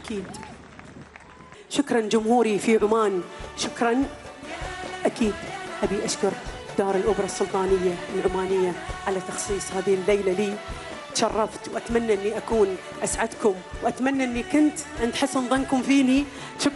أكيد. شكرا جمهوري في عمان، شكرا. أكيد أبي أشكر دار الأوبرا السلطانية العمانية على تخصيص هذه الليلة لي. تشرفت وأتمنى أني أكون أسعدكم، وأتمنى أني كنت عند حسن ظنكم فيني. شكرا.